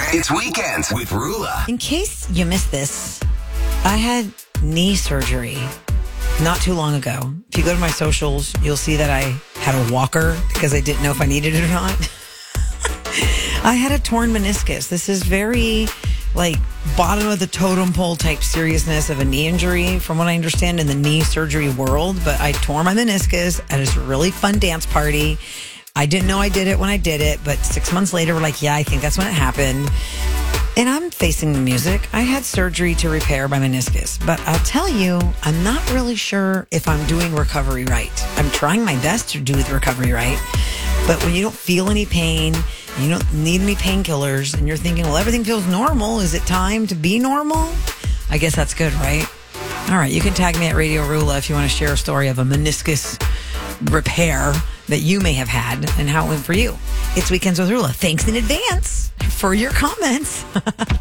It's Weekends with Rula. In case you missed this, I had knee surgery not too long ago. If you go to my socials, you'll see that I had a walker because I didn't know if I needed it or not. I had a torn meniscus. This is very bottom of the totem pole type seriousness of a knee injury from what I understand in the knee surgery world. But I tore my meniscus at this really fun dance party. I didn't know I did it when I did it, but 6 months later, we're like, yeah, I think that's when it happened. And I'm facing the music. I had surgery to repair my meniscus, but I'll tell you, I'm not really sure if I'm doing recovery right. I'm trying my best to do the recovery right, but when you don't feel any pain, you don't need any painkillers, and you're thinking, well, everything feels normal. Is it time to be normal? I guess that's good, right? All right, you can tag me at Radio Rula if you want to share a story of a meniscus repair that you may have had and how it went for you. It's Weekends with Rula. Thanks in advance for your comments.